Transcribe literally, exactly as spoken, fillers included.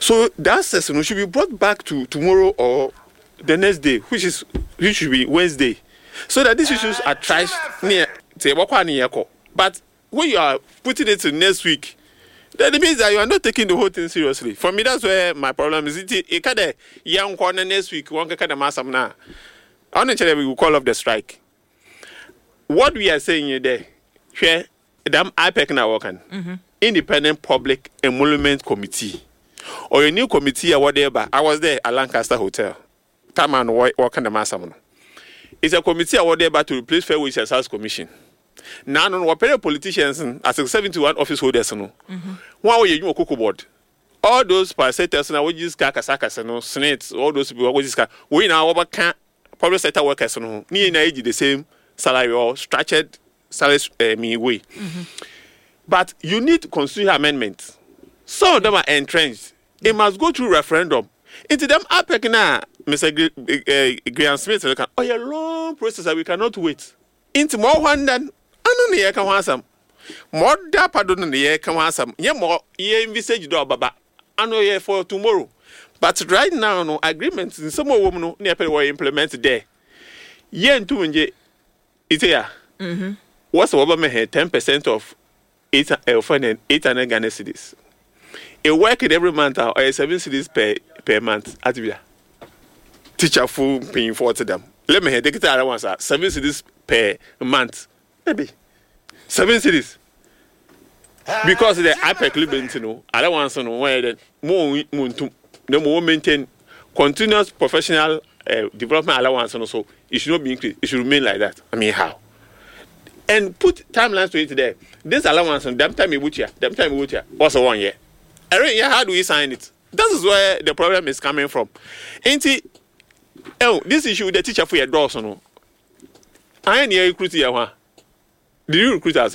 So that session should be brought back to tomorrow or the next day, which is which should be Wednesday, so that these issues are trashed near. But when you are putting it to next week, then it means that you are not taking the whole thing seriously. For me, that's where my problem is. It kind of young corner next week. One kind of mass now. I want to tell you, we will call off the strike. What we are saying here, there, share them I P E C now working. Independent Public Emolument Committee, or a new committee or whatever. I was there at Lancaster Hotel. Time and working the mass. It's a committee or whatever to replace Fair Wages House Commission. Now, no, what politicians as a seventy-one office holders, no. One way you cocoa board. All those parasites now, we just cacasakas, no, snakes, all those people, we just we now over can't public sector workers, no, near age the same salary or structured salary uh, me way. But you need constitutional amendments. Some of them are entrenched. It must go through referendum. Into them, I pick now, Mister G- uh, Graham Smith, oh, a long process that we cannot wait. Into more one than I don't know, can want some more dapper than the year can want some. Yeah, more ye envisage do baba. I know ye for tomorrow. But right now, no agreements in some women no near were implemented there. Ye and two and ye, it's here. What's the woman here? Ten percent of eight and eight hundred Ghana cedis. A work in every month or seven cedis per per month. At the teacher full paying for to them. Let me take it out once. Seven cedis per month. Maybe seven cities because the I P E C living to know. I don't want to know where the more to the more maintain continuous professional uh, development allowance and also it should not be increased. It should remain like that. I mean how? And put timelines to it there. This allowance and them time we would here, them time we would here. Also one year. Every year, how do we sign it? That is where the problem is coming from. Ain't it? Oh, this issue the teacher for your doors, no. I ain't here recruiting you. Did you recruit us?